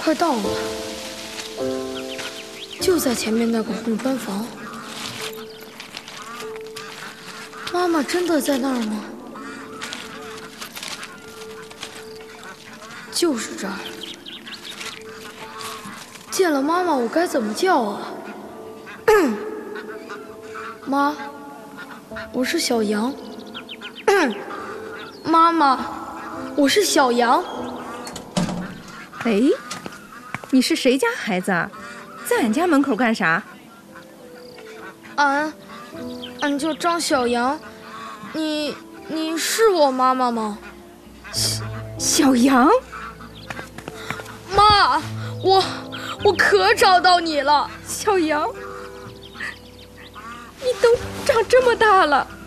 快到了，就在前面那个红砖房。妈妈真的在那儿吗？就是这儿。见了妈妈，我该怎么叫啊？妈，我是小羊。妈妈，我是小羊。 哎，你是谁家孩子啊？在俺家门口干啥？ 俺叫张小羊。你是我妈妈吗？ 小羊？ 妈，我可找到你了。 小羊，你都长这么大了。